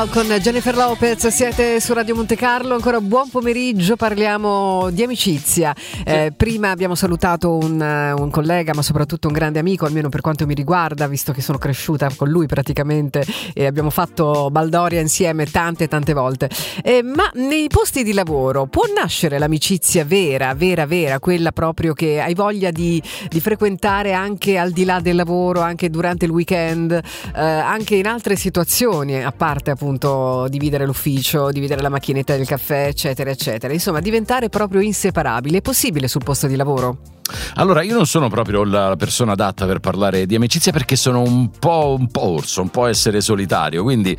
Con Jennifer Lopez siete su Radio Monte Carlo, ancora buon pomeriggio, parliamo di amicizia. Prima abbiamo salutato un collega, ma soprattutto un grande amico, almeno per quanto mi riguarda, visto che sono cresciuta con lui praticamente e abbiamo fatto baldoria insieme tante volte. Ma nei posti di lavoro può nascere l'amicizia vera, quella proprio che hai voglia di frequentare anche al di là del lavoro, anche durante il weekend, anche in altre situazioni, a parte appunto dividere l'ufficio, dividere la macchinetta del caffè, eccetera eccetera, insomma diventare proprio inseparabili. È possibile sul posto di lavoro? Allora, io non sono proprio la persona adatta per parlare di amicizia, perché sono un po' orso, un po' essere solitario, quindi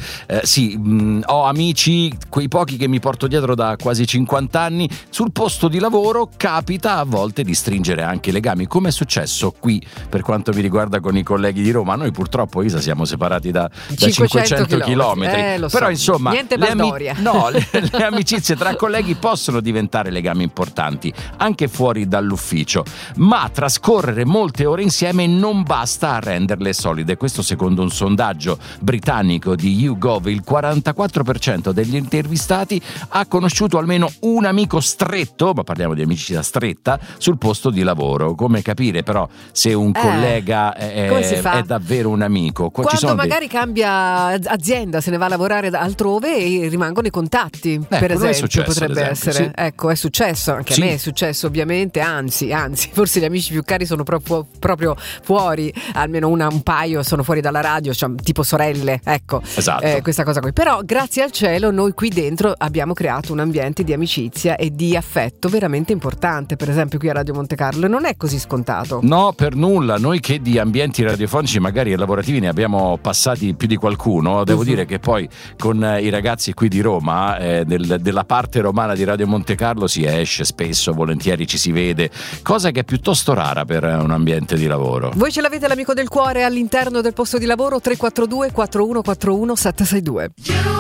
ho amici, quei pochi che mi porto dietro da quasi 50 anni. Sul posto di lavoro capita a volte di stringere anche legami, come è successo qui per quanto mi riguarda con i colleghi di Roma. Noi purtroppo, Isa, siamo separati da 500 chilometri, però insomma niente baldoria. le amicizie tra colleghi possono diventare legami importanti anche fuori dall'ufficio, ma trascorrere molte ore insieme non basta a renderle solide. Questo secondo un sondaggio britannico di YouGov. Il 44% degli intervistati ha conosciuto almeno un amico stretto, ma parliamo di amicizia stretta, sul posto di lavoro. Come capire però se un collega è davvero un amico? Quando magari cambia azienda, se ne va a lavorare altrove e rimangono i contatti, per esempio, potrebbe essere. Sì. Ecco, è successo, anche a me è successo ovviamente, anzi forse gli amici più cari sono proprio fuori, almeno un paio sono fuori dalla radio, cioè, tipo sorelle, ecco. Esatto. Questa cosa qui. Però grazie al cielo noi qui dentro abbiamo creato un ambiente di amicizia e di affetto veramente importante, per esempio qui a Radio Monte Carlo. Non è così scontato. No, per nulla. Noi che di ambienti radiofonici magari lavorativi ne abbiamo passati più di qualcuno, devo dire che poi con i ragazzi qui di Roma, della parte romana di Radio Monte Carlo, si esce spesso, volentieri ci si vede, cosa che è piuttosto rara per un ambiente di lavoro. Voi ce l'avete l'amico del cuore all'interno del posto di lavoro? 342 4141 762.